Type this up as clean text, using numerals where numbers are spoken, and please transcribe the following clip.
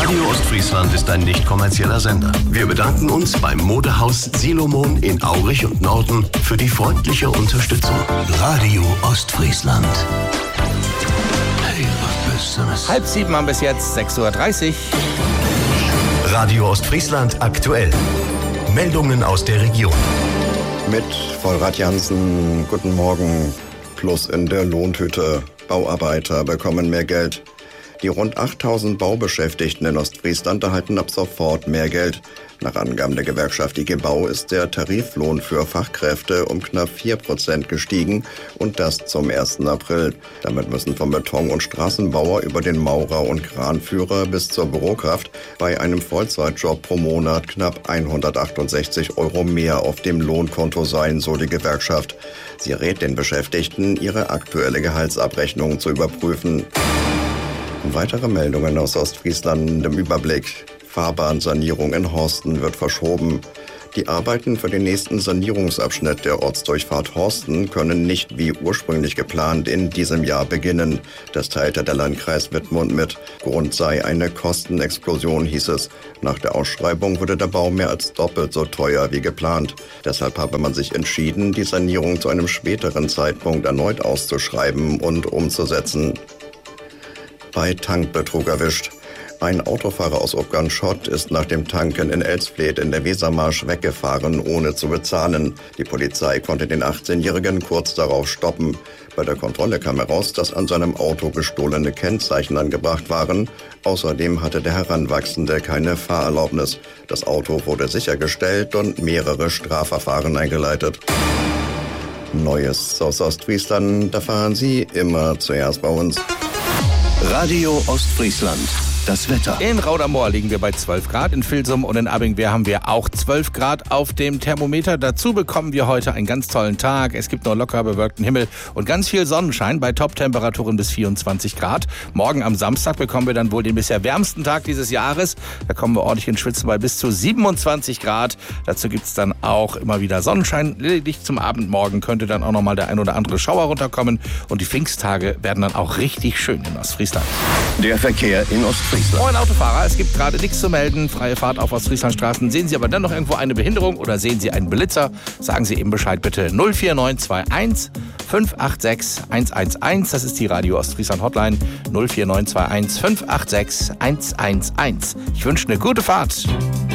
Radio Ostfriesland ist ein nicht kommerzieller Sender. Wir bedanken uns beim Modehaus Silomon in Aurich und Norden für die freundliche Unterstützung. Radio Ostfriesland. Hey, was bist du das? 6:30 haben bis jetzt, 6:30 Uhr. Radio Ostfriesland aktuell. Meldungen aus der Region. Mit Vollrad Jansen, guten Morgen. Plus in der Lohntüte. Bauarbeiter bekommen mehr Geld. Die rund 8.000 Baubeschäftigten in Ostfriesland erhalten ab sofort mehr Geld. Nach Angaben der Gewerkschaft IG Bau ist der Tariflohn für Fachkräfte um knapp 4% gestiegen und das zum 1. April. Damit müssen vom Beton- und Straßenbauer über den Maurer und Kranführer bis zur Bürokraft bei einem Vollzeitjob pro Monat knapp 168 € mehr auf dem Lohnkonto sein, so die Gewerkschaft. Sie rät den Beschäftigten, ihre aktuelle Gehaltsabrechnung zu überprüfen. Weitere Meldungen aus Ostfriesland im Überblick. Fahrbahnsanierung in Horsten wird verschoben. Die Arbeiten für den nächsten Sanierungsabschnitt der Ortsdurchfahrt Horsten können nicht wie ursprünglich geplant in diesem Jahr beginnen. Das teilte der Landkreis Wittmund mit. Grund sei eine Kostenexplosion, hieß es. Nach der Ausschreibung wurde der Bau mehr als doppelt so teuer wie geplant. Deshalb habe man sich entschieden, die Sanierung zu einem späteren Zeitpunkt erneut auszuschreiben und umzusetzen. Bei Tankbetrug erwischt. Ein Autofahrer aus Obganschott ist nach dem Tanken in Elsfleth in der Wesermarsch weggefahren, ohne zu bezahlen. Die Polizei konnte den 18-Jährigen kurz darauf stoppen. Bei der Kontrolle kam heraus, dass an seinem Auto gestohlene Kennzeichen angebracht waren. Außerdem hatte der Heranwachsende keine Fahrerlaubnis. Das Auto wurde sichergestellt und mehrere Strafverfahren eingeleitet. Neues aus Ostfriesland, da fahren Sie immer zuerst bei uns. Radio Ostfriesland. Das Wetter. In Raudermoor liegen wir bei 12 Grad, in Vilsum und in Abingwehr haben wir auch 12 Grad auf dem Thermometer. Dazu bekommen wir heute einen ganz tollen Tag. Es gibt nur locker bewölkten Himmel und ganz viel Sonnenschein bei Top-Temperaturen bis 24 Grad. Morgen am Samstag bekommen wir dann wohl den bisher wärmsten Tag dieses Jahres. Da kommen wir ordentlich ins Schwitzen bei bis zu 27 Grad. Dazu gibt es dann auch immer wieder Sonnenschein. Lediglich zum Abend morgen könnte dann auch nochmal der ein oder andere Schauer runterkommen. Und die Pfingsttage werden dann auch richtig schön in Ostfriesland. Der Verkehr in Ostfriesland. Moin Autofahrer, es gibt gerade nichts zu melden. Freie Fahrt auf Ostfrieslandstraßen. Sehen Sie aber dann noch irgendwo eine Behinderung oder sehen Sie einen Blitzer? Sagen Sie eben Bescheid bitte. 04921 586 111. Das ist die Radio Ostfriesland Hotline. 04921 586 111. Ich wünsche eine gute Fahrt.